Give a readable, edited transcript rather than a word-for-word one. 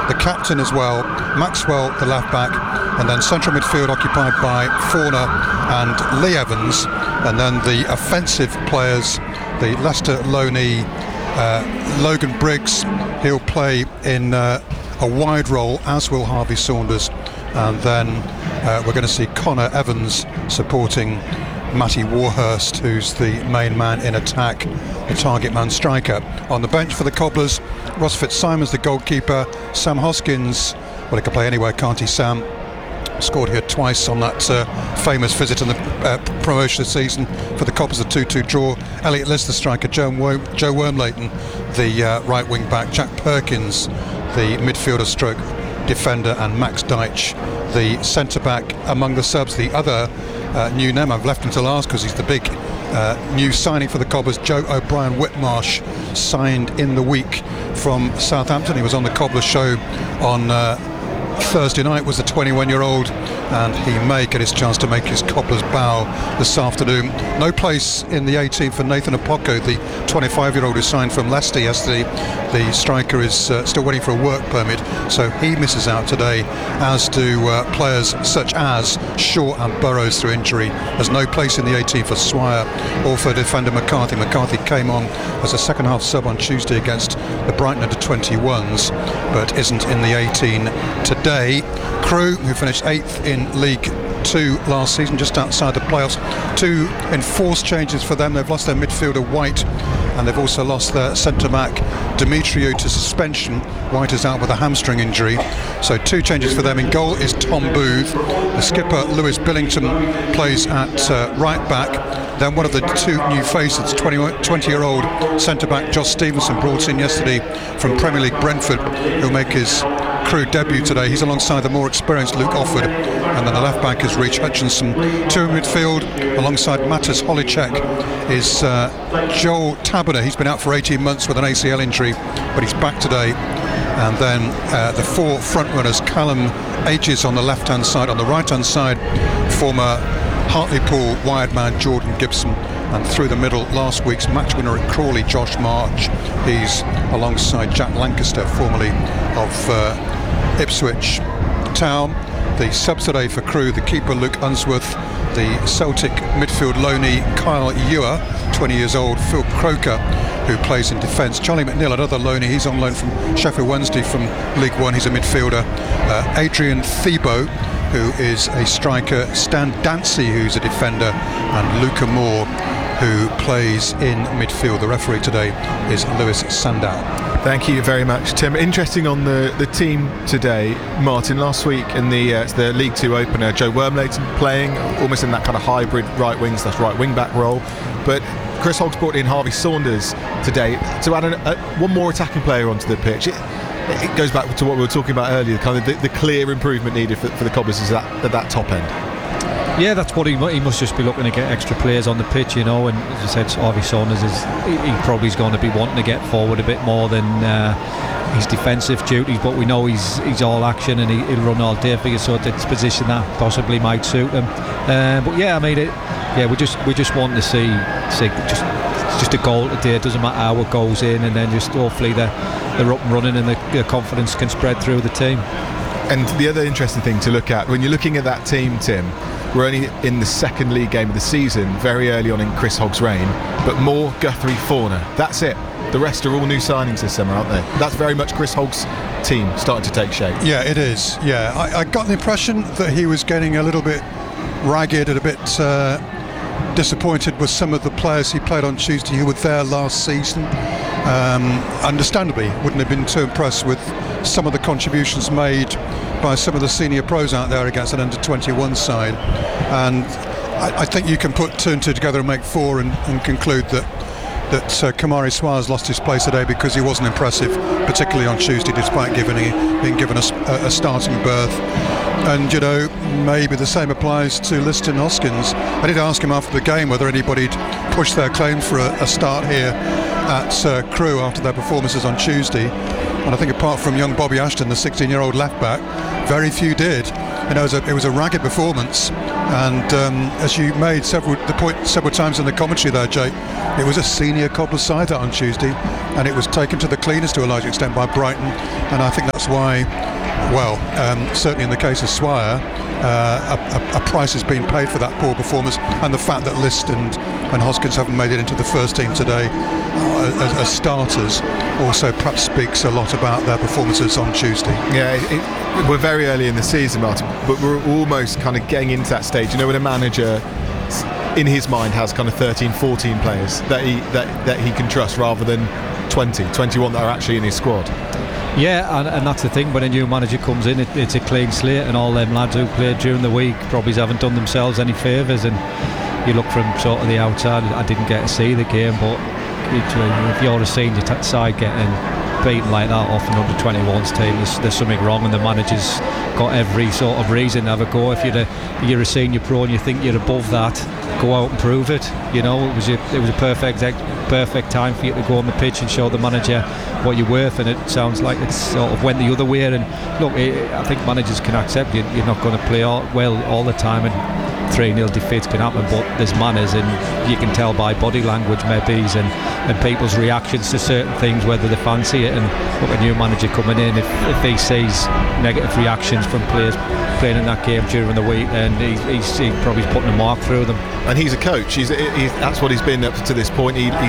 the captain as well, Maxwell, the left back, and then central midfield occupied by Forner and Lee Evans, and then the offensive players, the Leicester loanee Logan Briggs. He'll play in a wide role, as will Harvey Saunders, and then we're going to see Connor Evans supporting Matty Warhurst, who's the main man in attack, the target man striker. On the bench for the Cobblers, Ross Fitzsimons, the goalkeeper, Sam Hoskins, well, he can play anywhere, can't he, Sam? Scored here twice on that famous visit in the promotion season for the Coppers, a 2-2 draw. Elliot Liss, the striker, Joe Wormleighton, the right wing back, Jack Perkins, the midfielder stroke defender, and Max Deitch, the centre back. Among the subs, the other new name, I've left him to last because he's the big new signing for the Cobblers, Joe O'Brien Whitmarsh, signed in the week from Southampton. He was on the Cobblers show on Thursday night, was a 21-year-old, and he may get his chance to make his Cobblers bow this afternoon. No place in the 18 for Nathan Apoko, the 25-year-old who signed from Leicester yesterday. The striker is still waiting for a work permit, so he misses out today, as do players such as Shaw and Burrows through injury. There's no place in the 18 for Swire or for defender McCarthy. McCarthy came on as a second half sub on Tuesday against the Brighton under-21s, but isn't in the 18 today. Crewe, who finished 8th in League 2 last season, just outside the playoffs. 2 enforced changes for them. They've lost their midfielder White, and they've also lost their centre-back Demetriou to suspension. White is out with a hamstring injury, so 2 changes for them. In goal is Tom Booth. The skipper Lewis Billington plays at right back. Then one of the 2 new faces, 20-year-old centre-back Josh Stevenson, brought in yesterday from Premier League Brentford, who'll make his Crewe debut today. He's alongside the more experienced Luke Offord, and then the left back is Reece Hutchinson. 2 in midfield alongside Matas Holicek is Joel Taberner. He's been out for 18 months with an ACL injury, but he's back today. And then the 4 front runners, Callum Ages on the left hand side. On the right hand side, former Hartlepool wired man Jordan Gibson, and through the middle, last week's match winner at Crawley, Josh March. He's alongside Jack Lancaster, formerly of Ipswich Town. The subs today for Crewe, the keeper Luke Unsworth, the Celtic midfield loanee Kyle Ewer, 20 years old, Phil Croker, who plays in defence, Charlie McNeil, another loanee, he's on loan from Sheffield Wednesday from League One, he's a midfielder, Adrian Thiebaud, who is a striker, Stan Dancy, who's a defender, and Luca Moore, who plays in midfield. The referee today is Lewis Sandow. Thank you very much, Tim. Interesting on the team today, Martin. Last week in the League 2 opener, Joe Wormleighton playing almost in that kind of hybrid right wing / right wing back role, but Chris Hoggs brought in Harvey Saunders today to add one more attacking player onto the pitch. It goes back to what we were talking about earlier, kind of the clear improvement needed for the Cobblers is at that top end. Yeah, that's what he must just be looking to get extra players on the pitch, you know. And as I said, Harvey Saunders he probably is going to be wanting to get forward a bit more than his defensive duties. But we know he's all action and he'll run all day for you. So it's a position that possibly might suit him. But yeah, I mean, we just want to see just a goal today. It doesn't matter how it goes in, and then just hopefully they're up and running and the confidence can spread through the team. And the other interesting thing to look at when you're looking at that team, Tim, we're only in the second league game of the season, very early on in Chris Hogg's reign, but Moore, Guthrie, Forner, that's it. The rest are all new signings this summer, aren't they? That's very much Chris Hogg's team starting to take shape. Yeah, it is. Yeah, I got the impression that he was getting a little bit ragged and a bit disappointed with some of the players he played on Tuesday who were there last season. Understandably, wouldn't have been too impressed with some of the contributions made by some of the senior pros out there against an under-21 side, and I think you can put 2 and 2 together and make 4 and conclude that Kamari Suarez lost his place today because he wasn't impressive, particularly on Tuesday, despite being given a starting berth. And you know, maybe the same applies to Liston Hoskins. I did ask him after the game whether anybody'd pushed their claim for a start here at Crewe after their performances on Tuesday, and I think apart from young Bobby Ashton, the 16-year-old left back, very few did. You know, it was a ragged performance, And as you made the point several times in the commentary there, Jake, it was a senior Cobblers side on Tuesday, and it was taken to the cleaners to a large extent by Brighton, and I think that's why, certainly in the case of Swire, a price has been paid for that poor performance, and the fact that List and Hoskins haven't made it into the first team today as starters also perhaps speaks a lot about their performances on Tuesday. Yeah, we're very early in the season, Martin, but we're almost kind of getting into that stage. You know, when a manager in his mind has kind of 13, 14 players that he can trust rather than 21 that are actually in his squad. Yeah, and that's the thing, when a new manager comes in, it's a clean slate, and all them lads who played during the week probably haven't done themselves any favours, and you look from sort of the outside. I didn't get to see the game, but if you're a senior side getting beaten like that off an under-21s team, there's something wrong, and the manager's got every sort of reason to have a go. If you're a senior pro and you think you're above that, go out and prove it. You know, it was a perfect time for you to go on the pitch and show the manager what you're worth, and it sounds like it sort of went the other way. And look, I think managers can accept you're not going to play well all the time, and 3-0 defeats can happen, but there's manners, and you can tell by body language maybe and people's reactions to certain things whether they fancy it. And look, a new manager coming in, if he sees negative reactions from players playing in that game during the week, then he's probably putting a mark through them. And he's a coach. That's what he's been up to this point. He